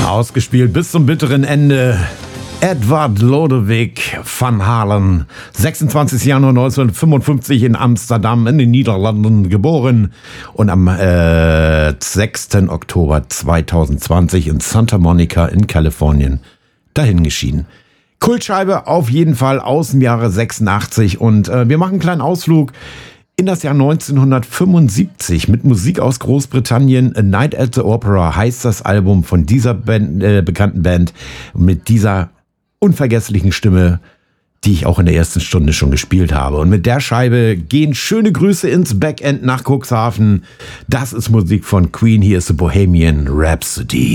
Ausgespielt bis zum bitteren Ende. Edward Lodewijk van Halen, 26. Januar 1955 in Amsterdam in den Niederlanden geboren und am 6. Oktober 2020 in Santa Monica in Kalifornien dahingeschieden. Kultscheibe auf jeden Fall aus dem Jahre 86 und wir machen einen kleinen Ausflug in das Jahr 1975 mit Musik aus Großbritannien. A Night at the Opera heißt das Album von dieser bekannten Band mit dieser unvergesslichen Stimme, die ich auch in der ersten Stunde schon gespielt habe. Und mit der Scheibe gehen schöne Grüße ins Backend nach Cuxhaven. Das ist Musik von Queen. Hier ist The Bohemian Rhapsody.